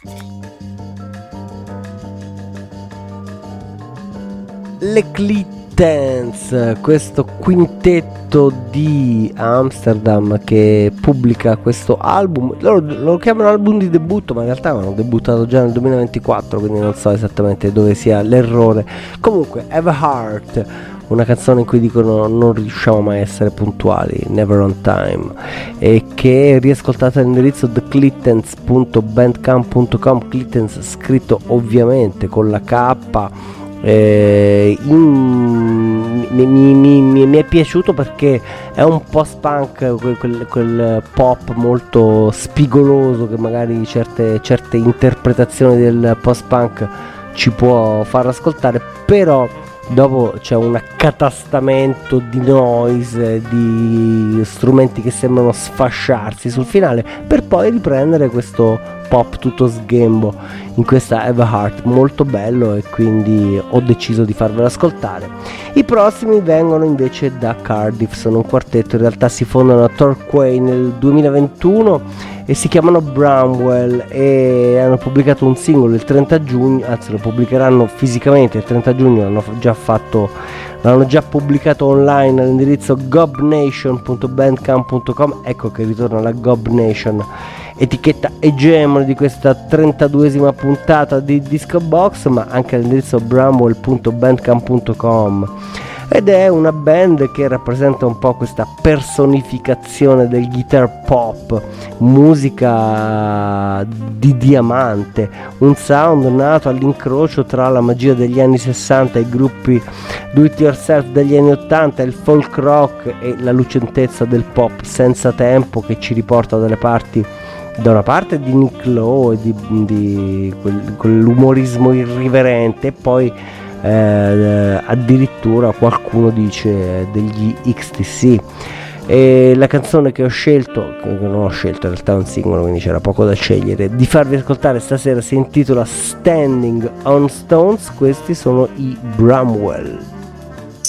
Le Clittens, questo quintetto di Amsterdam che pubblica questo album. Loro lo chiamano album di debutto, ma in realtà avevano debuttato già nel 2024, quindi non so esattamente dove sia l'errore. Comunque, Have a Heart, una canzone in cui dicono non riusciamo mai a essere puntuali, never on time, e che riascoltate all'indirizzo theclittens.bandcamp.com, Clittens scritto ovviamente con la K. Mi è piaciuto perché è un post-punk, quel pop molto spigoloso che magari certe interpretazioni del post-punk ci può far ascoltare, però dopo c'è un accatastamento di noise, di strumenti che sembrano sfasciarsi sul finale, per poi riprendere questo pop tutto sghembo in questa Have a Heart, molto bello, e quindi ho deciso di farvelo ascoltare. I prossimi vengono invece da Cardiff, sono un quartetto, in realtà si fondano a Torquay nel 2021 e si chiamano Bramwell, e hanno pubblicato un singolo il 30 giugno, anzi lo pubblicheranno fisicamente il 30 giugno, l'hanno già pubblicato online all'indirizzo gobnation.bandcamp.com. ecco che ritorna la Gob Nation, etichetta egemone di questa 32esima puntata di Disco Box, ma anche all'indirizzo bramwell.bandcamp.com, ed è una band che rappresenta un po' questa personificazione del guitar pop, musica di diamante, un sound nato all'incrocio tra la magia degli anni 60, i gruppi do it yourself degli anni 80, il folk rock e la lucentezza del pop senza tempo che ci riporta dalle parti, da una parte di Nick Lowe e di quell'umorismo irriverente, e poi addirittura qualcuno dice degli XTC. E la canzone che ho scelto, che non ho scelto, in realtà è un singolo, quindi c'era poco da scegliere, di farvi ascoltare stasera, si intitola Standing on Stones. Questi sono i Bramwell.